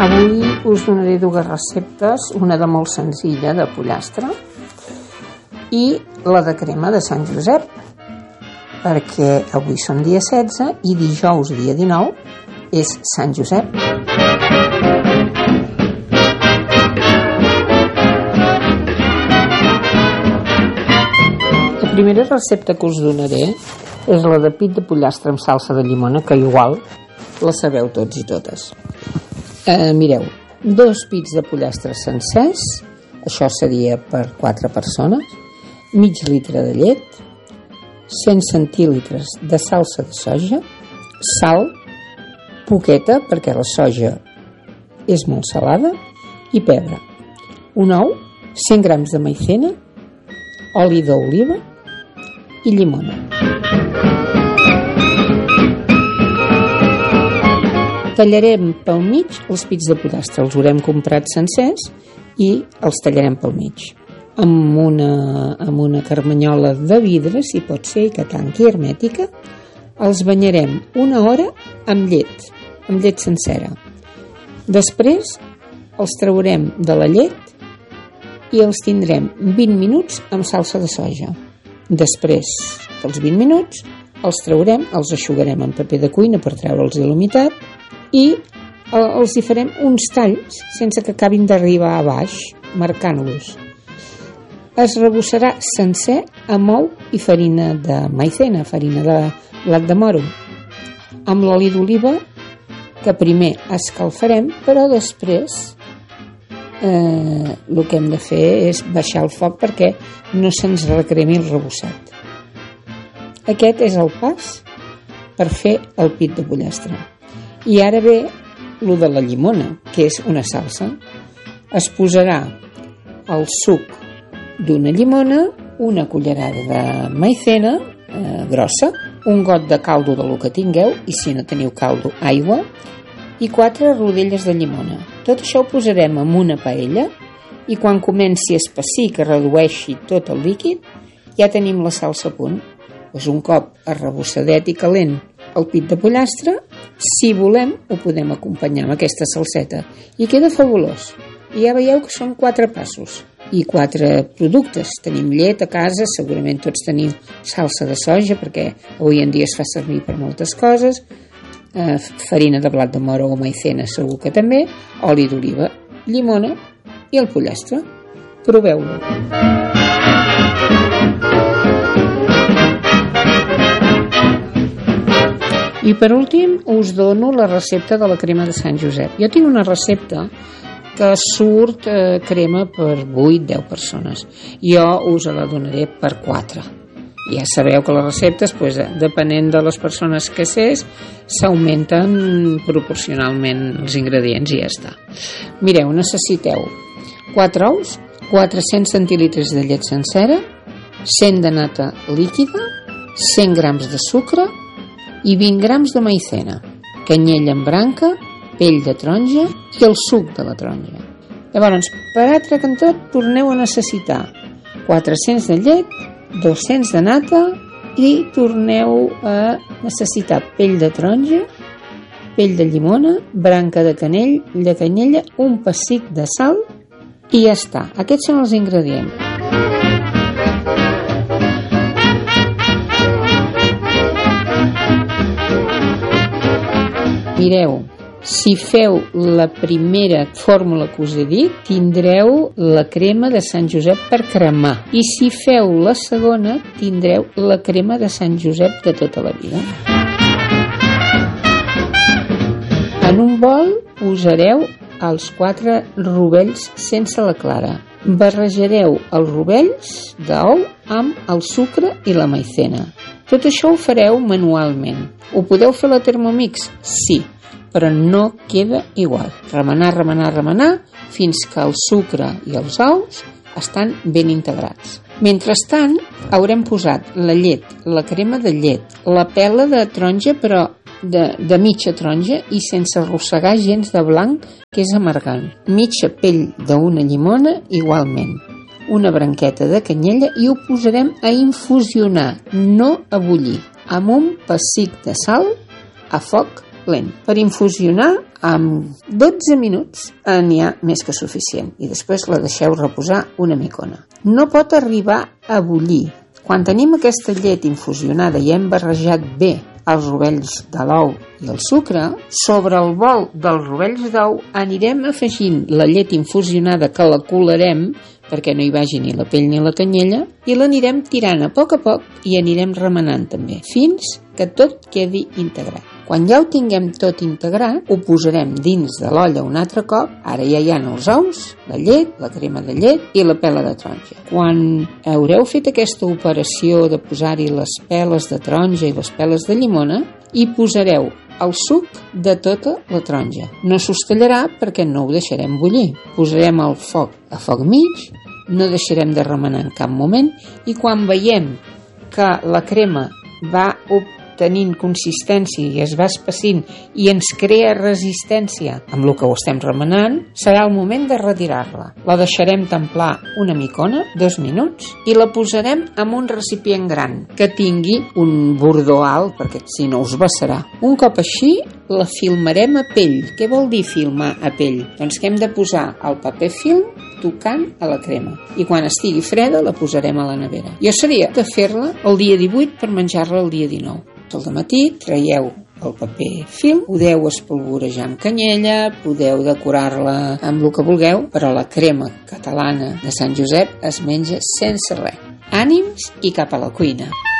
Avui us donaré dues receptes, una de molt senzilla, de pollastre, i la de crema de Sant Josep, perquè avui som dia 16 i dijous, dia 19, és Sant Josep. La primera recepta que us donaré és la de pit de pollastre amb salsa de llimona, que igual la sabeu tots i totes. Mireu, 2 pits de pollastre sencers, això seria per 4 persones, mig litre de llet, 100 centílitres de salsa de soja, sal, poqueta perquè la soja és molt salada, i pebre, un ou, 100 grams de maicena, oli d'oliva i llimona. Tallarem pel mig els pits de pollastre, els haurem comprat sencers i els tallarem pel mig. Amb una carmanyola de vidre, si pot ser, que tanqui, hermètica, els banyarem 1 hora amb llet sencera. Després els traurem de la llet i els tindrem 20 minuts amb salsa de soja. Després dels 20 minuts els traurem, els eixugarem amb paper de cuina per treure'ls la humitat i els hi farem uns talls sense que acabin d'arribar a baix, marcant-los. Es rebossarà sencer amb ou i farina de maicena, farina de blat de moro, amb l'oli d'oliva que primer escalfarem, però després el que hem de fer és baixar el foc perquè no se'ns recremi el rebossat. Aquest és el pas per fer el pit de pollastre. I ara ve el de la llimona, que és una salsa. Es posarà el suc d'una llimona, una cullerada de maicena grossa, un got de caldo del que tingueu, i si no teniu caldo, aigua, i 4 rodelles de llimona. Tot això ho posarem en una paella i quan comenci a espessir, que redueixi tot el líquid, ja tenim la salsa a punt. Doncs un cop arrebossadet i calent el pit de pollastre, si volem, ho podem acompanyar amb aquesta salseta i queda fabulós. I ja veieu que són 4 passos i 4 productes. Tenim llet a casa, segurament tots tenim salsa de soja perquè avui en dia es fa servir per moltes coses, farina de blat de moro o maicena segur que també, oli d'oliva, llimona i el pollastre. Proveu-lo. I per últim us dono la recepta de la crema de Sant Josep. Jo tinc una recepta que surt crema per 8-10 persones. Jo us la donaré per 4. Ja sabeu que les receptes, depenent de les persones que s'augmenten proporcionalment els ingredients i ja està. Mireu, necessiteu 4 ous, 400 centilitres de llet sencera, 100 de nata líquida, 100 grams de sucre i 20 grams de maicena, canyella en branca, pell de taronja i el suc de la taronja. Llavors, per altre cantó, torneu a necessitar 400 de llet, 200 de nata i torneu a necessitar pell de taronja, pell de llimona, branca de canyella, un pessic de sal i ja està. Aquests són els ingredients. Mireu, si feu la primera fórmula que us he dit, tindreu la crema de Sant Josep per cremar. I si feu la segona, tindreu la crema de Sant Josep de tota la vida. En un bol posareu els 4 rovells sense la clara. Barrejareu els rovells d'ou amb el sucre i la maicena. Tot això ho fareu manualment. Ho podeu fer a la Thermomix? Sí, però no queda igual. Remenar fins que el sucre i els ous estan ben integrats. Mentrestant, haurem posat la llet, la crema de llet, la pela de taronja, però de mitja taronja i sense arrossegar gens de blanc, que és amargant. Mitja pell d'una llimona igualment. Una branqueta de canyella i ho posarem a infusionar, no a bullir, amb un pessic de sal a foc lent. Per infusionar, amb 12 minuts n'hi ha més que suficient i després la deixeu reposar una micona. No pot arribar a bullir. Quan tenim aquesta llet infusionada i hem barrejat bé els rovells de l'ou i el sucre, sobre el bol dels rovells d'ou anirem afegint la llet infusionada que la colarem perquè no hi vagi ni la pell ni la canyella i l'anirem tirant a poc i anirem remenant també, fins que tot quedi integrat. Quan ja ho tinguem tot integrat, ho posarem dins de l'olla un altre cop. Ara ja hi ha els ous, la llet, la crema de llet i la pela de taronja. Quan haureu fet aquesta operació de posar-hi les peles de taronja i les peles de llimona, hi posareu el suc de tota la taronja. No s'ostellarà perquè no ho deixarem bullir. Posarem el foc a foc mig, no deixarem de remenar en cap moment i quan veiem que la crema va tenint consistència i es va espessint i ens crea resistència amb el que ho estem remenant, serà el moment de retirar-la. La deixarem templar una micona, 2 minuts, i la posarem en un recipient gran que tingui un bordó alt, perquè si no us vessarà. Un cop així, la filmarem a pell. Què vol dir filmar a pell? Doncs que hem de posar el paper film tocant a la crema i quan estigui freda la posarem a la nevera. Jo seria de fer-la el dia 18 per menjar-la el dia 19. Al dematí traieu el paper film, podeu espolvorejar amb canyella, podeu decorar-la amb el que vulgueu, però la crema catalana de Sant Josep es menja sense res. Ànims i cap a la cuina!